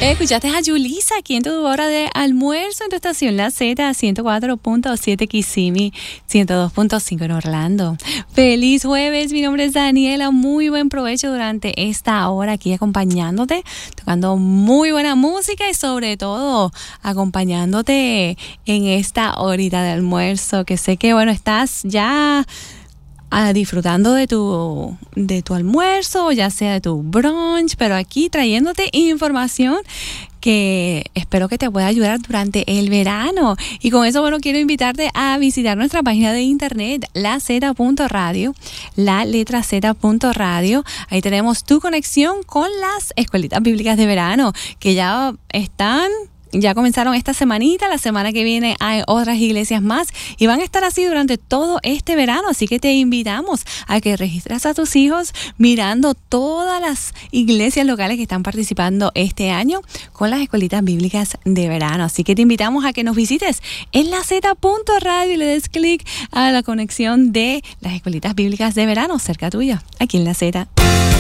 Escuchaste a Yulisa aquí en tu hora de almuerzo en tu estación La Z, 104.7 Kissimmee, 102.5 en Orlando. Feliz jueves, mi nombre es Daniela. Muy buen provecho durante esta hora aquí acompañándote, tocando muy buena música y sobre todo acompañándote en esta horita de almuerzo, que sé que bueno, estás ya disfrutando de tu almuerzo, ya sea de tu brunch, pero aquí trayéndote información que espero que te pueda ayudar durante el verano. Y con eso, bueno, quiero invitarte a visitar nuestra página de internet, laz.radio, la letra z.radio. Ahí tenemos tu conexión con las escuelitas bíblicas de verano, que ya comenzaron esta semanita. La semana que viene hay otras iglesias más y van a estar así durante todo este verano, así que te invitamos a que registres a tus hijos mirando todas las iglesias locales que están participando este año con las escuelitas bíblicas de verano. Así que te invitamos a que nos visites en la z.radio y le des clic a la conexión de las escuelitas bíblicas de verano cerca tuya, aquí en la Z.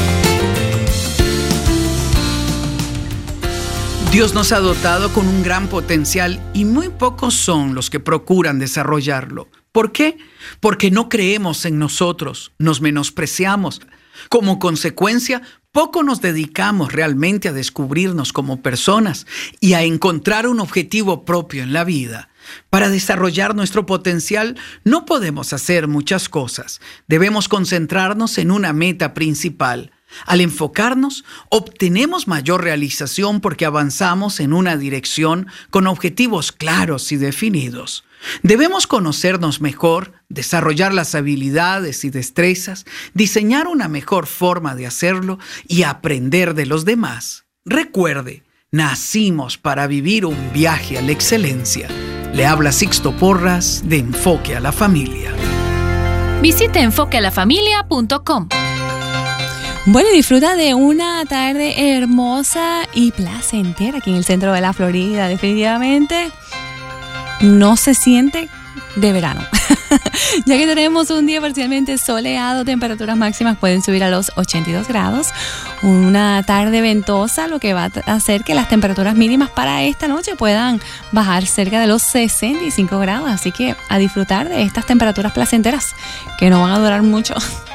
Dios nos ha dotado con un gran potencial y muy pocos son los que procuran desarrollarlo. ¿Por qué? Porque no creemos en nosotros, nos menospreciamos. Como consecuencia, poco nos dedicamos realmente a descubrirnos como personas y a encontrar un objetivo propio en la vida. Para desarrollar nuestro potencial no podemos hacer muchas cosas. Debemos concentrarnos en una meta principal. Al enfocarnos, obtenemos mayor realización porque avanzamos en una dirección con objetivos claros y definidos. Debemos conocernos mejor, desarrollar las habilidades y destrezas, diseñar una mejor forma de hacerlo y aprender de los demás. Recuerde, nacimos para vivir un viaje a la excelencia. Le habla Sixto Porras de Enfoque a la Familia. Visite enfoquealafamilia.com. Bueno, disfruta de una tarde hermosa y placentera aquí en el centro de la Florida. Definitivamente no se siente de verano. Ya que tenemos un día parcialmente soleado, temperaturas máximas pueden subir a los 82 grados. Una tarde ventosa, lo que va a hacer que las temperaturas mínimas para esta noche puedan bajar cerca de los 65 grados. Así que a disfrutar de estas temperaturas placenteras que no van a durar mucho.